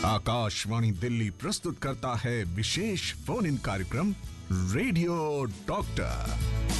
आकाशवाणी दिल्ली प्रस्तुत करता है विशेष फोन इन कार्यक्रम रेडियो डॉक्टर।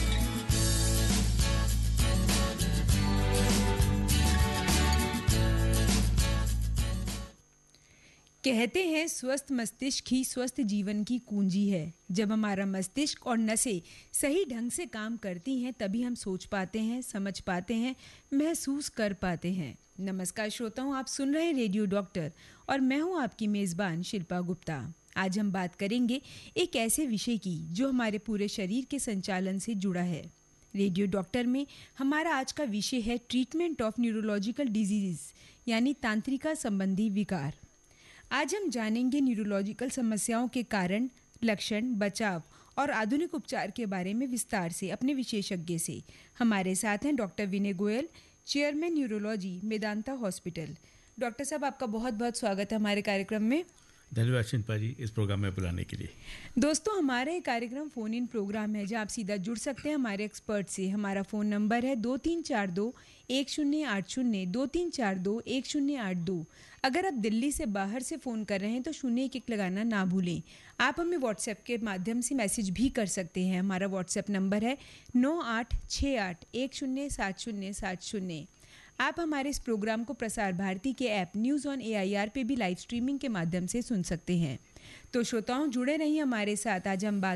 कहते हैं स्वस्थ मस्तिष्क ही स्वस्थ जीवन की कुंजी है। जब हमारा मस्तिष्क और नसें सही ढंग से काम करती हैं तभी हम सोच पाते हैं, समझ पाते हैं, महसूस कर पाते हैं। नमस्कार श्रोताओं, आप सुन रहे हैं रेडियो डॉक्टर और मैं हूं आपकी मेज़बान शिल्पा गुप्ता। आज हम बात करेंगे एक ऐसे विषय की जो हमारे पूरे शरीर के संचालन से जुड़ा है। रेडियो डॉक्टर में हमारा आज का विषय है ट्रीटमेंट ऑफ न्यूरोलॉजिकल डिजीज़ यानी तांत्रिका संबंधी विकार। आज हम जानेंगे न्यूरोलॉजिकल समस्याओं के कारण, लक्षण, बचाव और आधुनिक उपचार के बारे में विस्तार से अपने विशेषज्ञ से। हमारे साथ हैं doctor Vinay Goyal, chairman neurology, Medanta hospital. Doctor साहब, आपका बहुत बहुत स्वागत है हमारे कार्यक्रम में। धन्यवाद शिल्पा जी इस प्रोग्राम में बुलाने के लिए। दोस्तों, हमारा ये कार्यक्रम फ़ोन इन प्रोग्राम है जहाँ आप सीधा जुड़ सकते हैं हमारे एक्सपर्ट से। हमारा फ़ोन नंबर है 2342-1080, 2342-1082। अगर आप दिल्ली से बाहर से फ़ोन कर रहे हैं तो 01 लगाना ना भूलें। आप हमें व्हाट्सएप के माध्यम से मैसेज भी कर सकते हैं। हमारा व्हाट्सएप नंबर है 9868107070। आप हमारे इस प्रोग्राम को प्रसार भारती के ऐप न्यूज़ ऑन AIR पे भी लाइव स्ट्रीमिंग के माध्यम से सुन सकते हैं। तो श्रोताओं, जुड़े रहिए हमारे साथ। आज हम बात